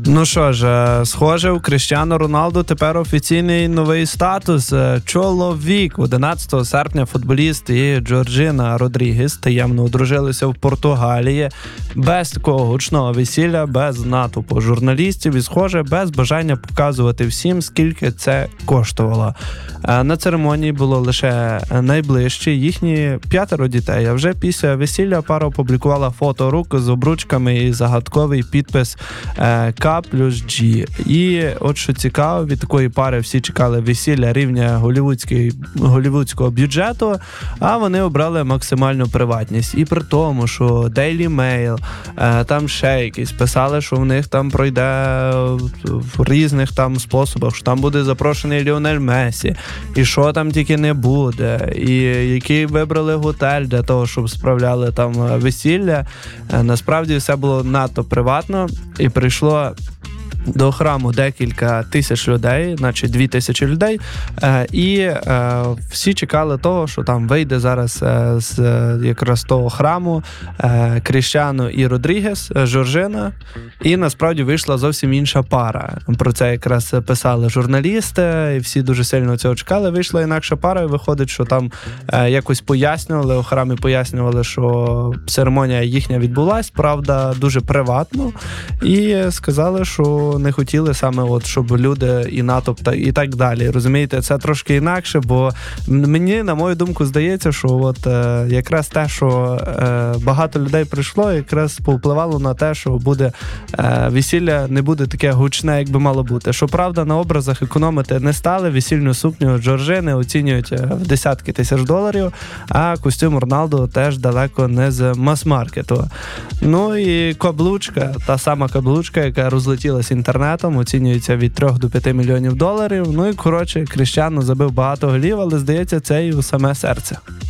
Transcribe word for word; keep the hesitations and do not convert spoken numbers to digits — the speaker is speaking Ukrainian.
Ну що ж, е, схоже, у Кріштіану Роналду тепер офіційний новий статус. Е, Чоловік. одинадцятого серпня футболіст і Джорджина Родрігес таємно одружилися в Португалії без такого гучного весілля, без натовпу журналістів і, схоже, без бажання показувати всім, скільки це коштувало. Е, На церемонії було лише найближчі їхні п'ятеро дітей, а вже після весілля пара опублікувала фото рук з обручками і загадковий підпис е, К плюс G. І от що цікаво, від такої пари всі чекали весілля рівня голівудського бюджету, а вони обрали максимальну приватність. І при тому, що Daily Mail, е, там ще якісь писали, що в них там пройде в різних там способах, що там буде запрошений Ліонель Месі, і що там тільки не буде, і який вибрали готель для того, щоб справляли там весілля. Е, насправді все було надто приватно, і прийшло до храму декілька тисяч людей, наче дві тисячі людей, е, і е, всі чекали того, що там вийде зараз е, з е, якраз того храму е, Кріштіану і Родрігес, е, Жоржина, і насправді вийшла зовсім інша пара. Про це якраз писали журналісти, і всі дуже сильно цього чекали. Вийшла інакша пара, і виходить, що там е, якось пояснювали, у храмі пояснювали, що церемонія їхня відбулась, правда, дуже приватно, і сказали, що не хотіли саме, от, щоб люди і натовп та і так далі. Розумієте, це трошки інакше, бо мені, на мою думку, здається, що от е, якраз те, що е, багато людей прийшло, якраз повпливало на те, що буде е, весілля не буде таке гучне, як би мало бути. Щоправда, на образах економити не стали, весільну сукню Джорджини оцінюють в десятки тисяч доларів, а костюм Роналду теж далеко не з мас-маркету. Ну і каблучка, та сама каблучка, яка розлетілась інтернетом, оцінюється від трьох до п'яти мільйонів доларів. Ну і, коротше, Кріштіану забив багато голів, але, здається, це і у саме серце.